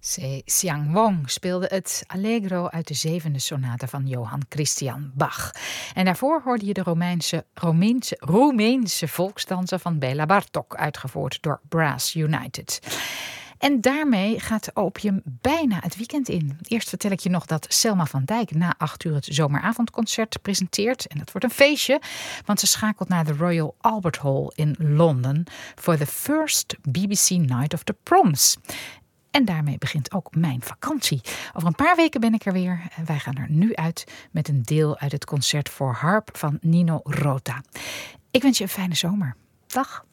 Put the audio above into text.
Xiang Wong speelde het Allegro uit de zevende sonate van Johann Christian Bach. En daarvoor hoorde je de Roemeense volksdansen van Béla Bartók, uitgevoerd door Brass United. En daarmee gaat Opium bijna het weekend in. Eerst vertel ik je nog dat Selma van Dijk na 8 uur het zomeravondconcert presenteert. En dat wordt een feestje, want ze schakelt naar de Royal Albert Hall in Londen voor the first BBC Night of the Proms. En daarmee begint ook mijn vakantie. Over een paar weken ben ik er weer. Wij gaan er nu uit met een deel uit het concert voor harp van Nino Rota. Ik wens je een fijne zomer. Dag.